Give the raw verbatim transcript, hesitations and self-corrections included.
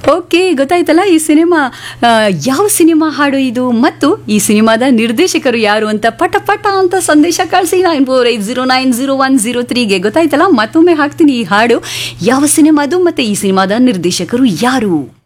Okay, ಗೊತ್ತಾಯ್ತಲ್ಲ ಈ cinema ಯಾವ ಸಿನಿಮಾ ಹಾಡು ಇದು ಮತ್ತು ಈ ಸಿನಿಮಾದ ನಿರ್ದೇಶಕರು ಯಾರು ಅಂತ ಪಟ ಪಟ ಅಂತ ಸಂದೇಶ ಕಳಿಸಿ nine four eight zero nine zero one zero ತ್ರೀಗೆ. ಗೊತ್ತಾಯ್ತಲ್ಲ, ಮತ್ತೊಮ್ಮೆ ಹಾಕ್ತೀನಿ ಈ ಹಾಡು ಯಾವ ಸಿನಿಮಾದು ಮತ್ತೆ ಈ ಸಿನಿಮಾದ ನಿರ್ದೇಶಕರು ಯಾರು.